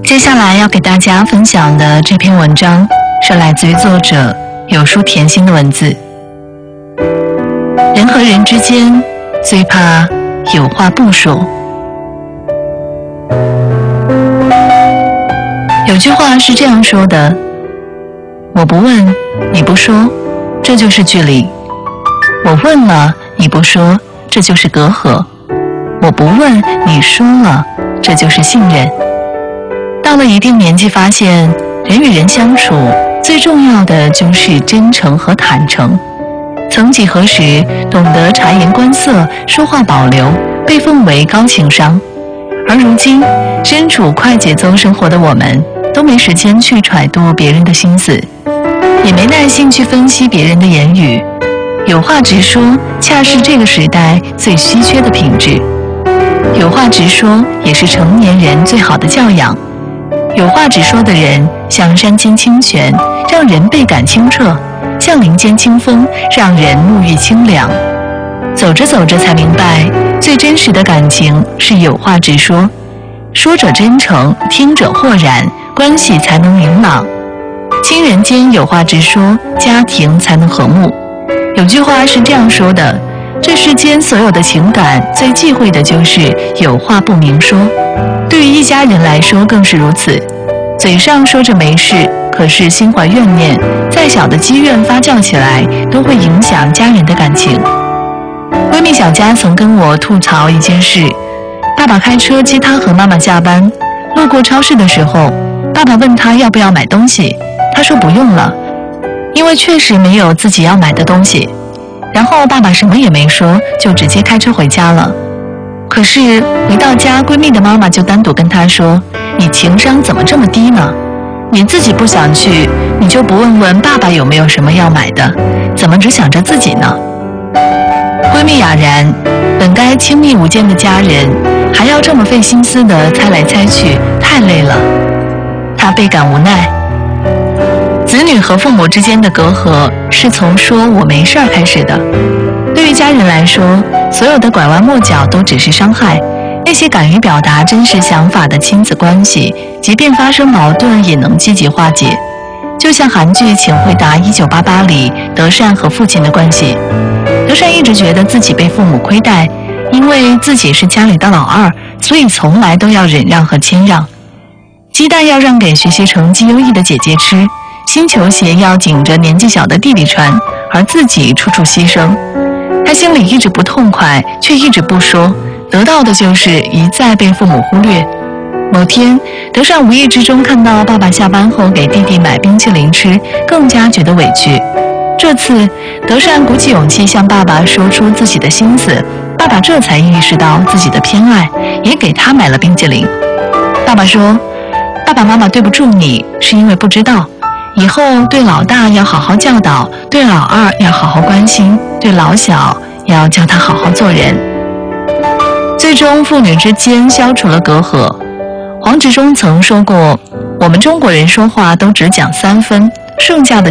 接下来要给大家分享的这篇文章是来自于作者有书甜心的文字。人和人之间最怕有话不说。有句话是这样说的：我不问，你不说，这就是距离；我问了，你不说，这就是隔阂；我不问，你说了，这就是信任。到了一定年纪，发现人与人相处最重要的就是真诚和坦诚。曾几何时，懂得察言观色、说话保留，被奉为高情商。而如今，身处快节奏生活的我们，都没时间去揣度别人的心思，也没耐心去分析别人的言语。有话直说，恰是这个时代最稀缺的品质。有话直说，也是成年人最好的教养。有话直说的人，像山间清泉，让人倍感清澈；像林间清风，让人沐浴清凉。走着走着才明白，最真实的感情是有话直说，说者真诚，听者豁然，关系才能明朗。亲人间有话直说，家庭才能和睦。有句话是这样说的：这世间所有的情感，最忌讳的就是有话不明说。对于一家人来说更是如此。嘴上说着没事，可是心怀怨念，再小的积怨发酵起来，都会影响家人的感情。闺蜜小佳曾跟我吐槽一件事：爸爸开车接她和妈妈下班，路过超市的时候，爸爸问她要不要买东西，她说不用了，因为确实没有自己要买的东西。然后爸爸什么也没说，就直接开车回家了。可是回到家，闺蜜的妈妈就单独跟她说：你情商怎么这么低呢？你自己不想去，你就不问问爸爸有没有什么要买的，怎么只想着自己呢？闺蜜哑然，本该亲密无间的家人，还要这么费心思的猜来猜去，太累了。她倍感无奈。子女和父母之间的隔阂，是从说我没事开始的。对于家人来说，所有的拐弯抹角都只是伤害。那些敢于表达真实想法的亲子关系，即便发生矛盾也能积极化解。就像韩剧《请回答1988》里德善和父亲的关系，德善一直觉得自己被父母亏待，因为自己是家里的老二，所以从来都要忍让和谦让。鸡蛋要让给学习成绩优异的姐姐吃，新球鞋要紧着年纪小的弟弟穿，而自己处处牺牲。他心里一直不痛快，却一直不说，得到的就是一再被父母忽略。某天，德善无意之中看到爸爸下班后给弟弟买冰淇淋吃，更加觉得委屈。这次，德善鼓起勇气向爸爸说出自己的心思，爸爸这才意识到自己的偏爱，也给他买了冰淇淋。爸爸说：爸爸妈妈对不住你，是因为不知道。以后对老大要好好教导，对老二要好好关心，对老小要教他好好做人。最终父女之间消除了隔阂。黄执中曾说过，我们中国人说话都只讲3分，剩下的